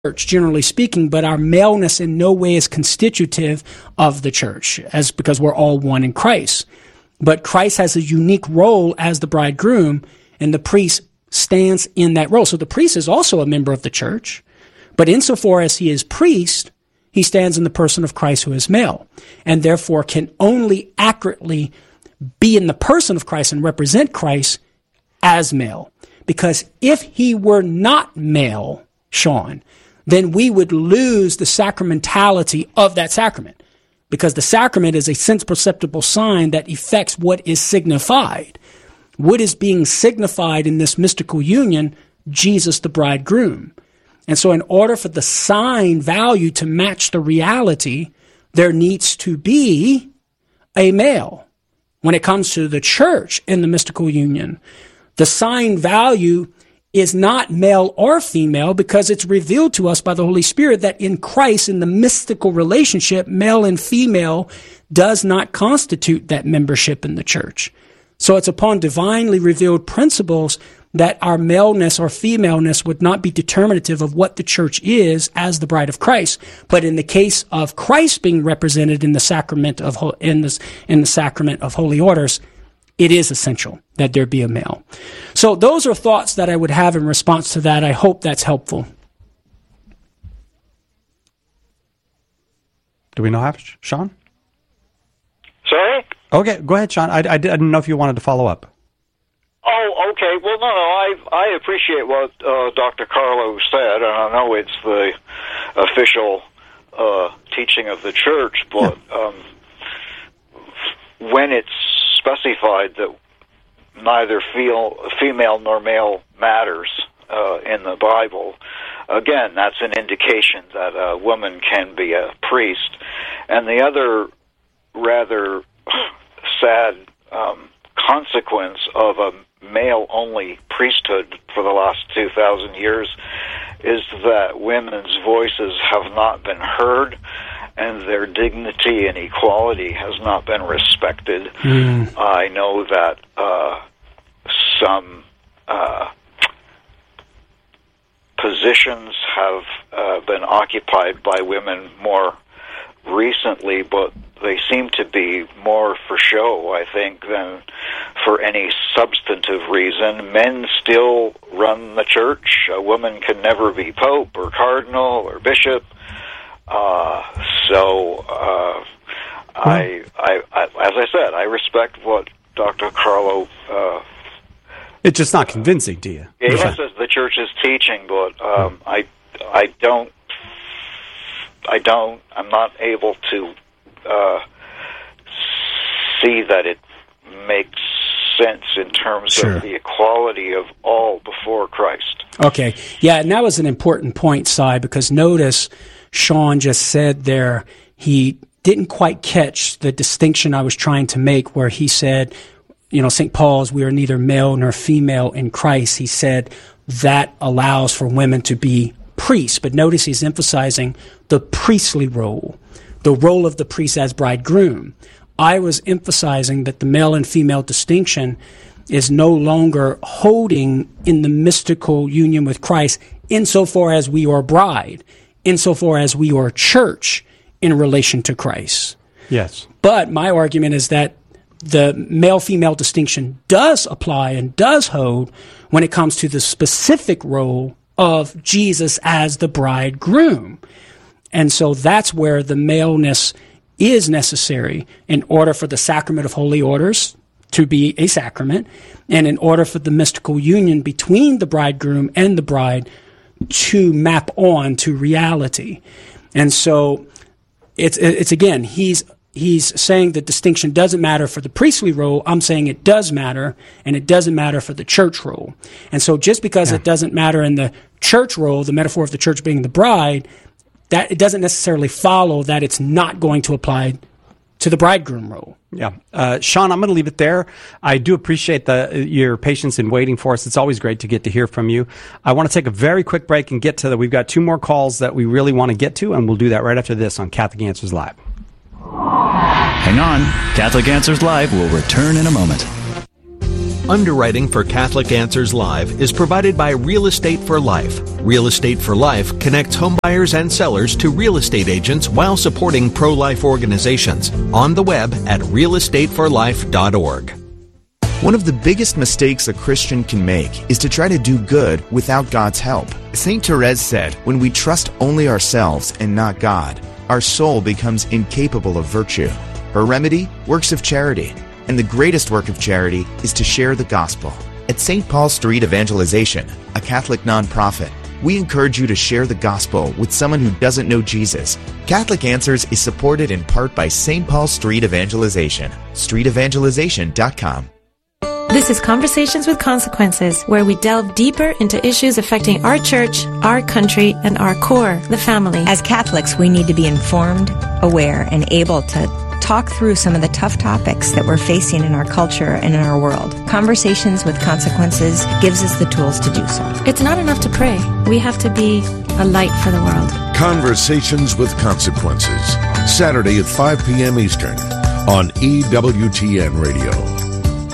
church, generally speaking, but our maleness in no way is constitutive of the church, because we're all one in Christ. But Christ has a unique role as the bridegroom, and the priest stands in that role. So the priest is also a member of the church, but insofar as he is priest, he stands in the person of Christ, who is male, and therefore can only accurately be in the person of Christ and represent Christ as male. Because if he were not male, Sean, then we would lose the sacramentality of that sacrament, because the sacrament is a sense-perceptible sign that affects what is signified. What is being signified in this mystical union? Jesus, the bridegroom. And so in order for the sign value to match the reality, there needs to be a male. When it comes to the church in the mystical union, the sign value is not male or female, because it's revealed to us by the Holy Spirit that in Christ, in the mystical relationship, male and female does not constitute that membership in the church. So it's upon divinely revealed principles that our maleness or femaleness would not be determinative of what the church is as the bride of Christ. But in the case of Christ being represented in the sacrament of in the sacrament of holy orders, it is essential that there be a male. So those are thoughts that I would have in response to that. I hope that's helpful. Do we know how, Sean? Sorry? Okay, go ahead, Sean. I didn't know if you wanted to follow up. Oh, okay. Well, no, I appreciate what Dr. Carlo said, and I know it's the official teaching of the church, but when it's specified that neither female nor male matters in the Bible, again, that's an indication that a woman can be a priest. And the other rather sad consequence of a male-only priesthood for the last 2,000 years is that women's voices have not been heard, and their dignity and equality has not been respected. I know that some positions have been occupied by women more recently, but they seem to be more for show, I think, than for any substantive reason. Men still run the church. A woman can never be pope or cardinal or bishop. As I said, I respect what Dr. Carlo. It's just not convincing to you. Yes, as the church is teaching, but I'm not able to see that it makes sense in terms of the equality of all before Christ. Okay. Yeah, and that was an important point, Si, because notice Sean just said there he didn't quite catch the distinction I was trying to make, where he said, St. Paul's, we are neither male nor female in Christ. He said that allows for women to be priests. But notice he's emphasizing the priestly role, the role of the priest as bridegroom. I was emphasizing that the male and female distinction is no longer holding in the mystical union with Christ insofar as we are bride, insofar as we are church in relation to Christ. Yes. But my argument is that the male-female distinction does apply and does hold when it comes to the specific role of Jesus as the bridegroom. And so that's where the maleness is necessary in order for the sacrament of holy orders to be a sacrament, and in order for the mystical union between the bridegroom and the bride to map on to reality. And so it's again, he's saying the distinction doesn't matter for the priestly role. I'm saying it does matter, and it doesn't matter for the church role. And so just because it doesn't matter in the church role, the metaphor of the church being the bride, that it doesn't necessarily follow that it's not going to apply to the bridegroom role. Yeah. Sean, I'm going to leave it there. I do appreciate your patience in waiting for us. It's always great to get to hear from you. I want to take a very quick break and get to we've got 2 more calls that we really want to get to, and we'll do that right after this on Catholic Answers Live. Hang on. Catholic Answers Live will return in a moment. Underwriting for Catholic Answers Live is provided by Real Estate for Life. Real Estate for Life connects homebuyers and sellers to real estate agents while supporting pro-life organizations. On the web at realestateforlife.org. One of the biggest mistakes a Christian can make is to try to do good without God's help. St. Therese said, when we trust only ourselves and not God, our soul becomes incapable of virtue. Her remedy? Works of charity. And the greatest work of charity is to share the gospel. At St. Paul Street Evangelization, a Catholic nonprofit, we encourage you to share the gospel with someone who doesn't know Jesus. Catholic Answers is supported in part by St. Paul Street Evangelization. StreetEvangelization.com. This is Conversations with Consequences, where we delve deeper into issues affecting our church, our country, and our core, the family. As Catholics, we need to be informed, aware, and able to talk through some of the tough topics that we're facing in our culture and in our world. Conversations with Consequences gives us the tools to do so. It's not enough to pray. We have to be a light for the world. Conversations with Consequences, Saturday at 5 p.m. Eastern on EWTN Radio.